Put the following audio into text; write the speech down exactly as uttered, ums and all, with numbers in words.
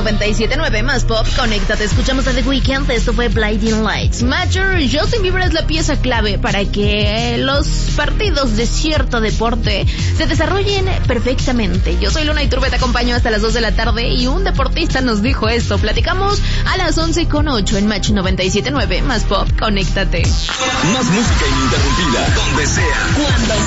noventa y siete punto nueve más pop, conéctate, escuchamos a The Weeknd, esto fue Blinding Lights. Major, Justin Bieber es la pieza clave para que los partidos de cierto deporte se desarrollen perfectamente. Yo soy Luna Iturbe, te acompaño hasta las dos de la tarde y un deportista nos dijo esto. Platicamos a las once con ocho en Match noventa y siete punto nueve más pop, conéctate. Más música ininterrumpida, donde sea, cuando